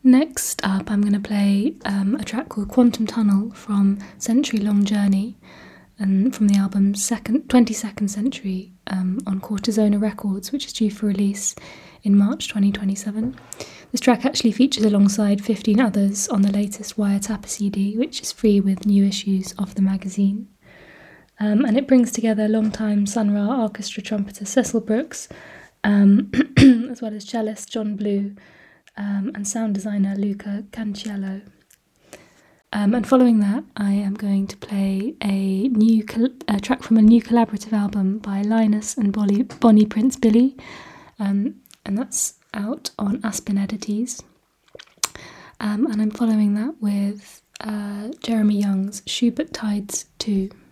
Next up, I'm going to play a track called Quantum Tunnel from Century Long Journey, and from the album 22nd Century on Cortisona Records, which is due for release in March 2027. This track actually features alongside 15 others on the latest Wiretapper CD, which is free with new issues of the magazine. And it brings together longtime Sun Ra orchestra trumpeter Cecil Brooks, as well as cellist John Blue, and sound designer Luca Canciello. And following that, I am going to play a track from a new collaborative album by Linus and Bonnie Prince Billy, and that's out on Aspen Edities. And I'm following that with Jeremy Young's Schubert Tides 2.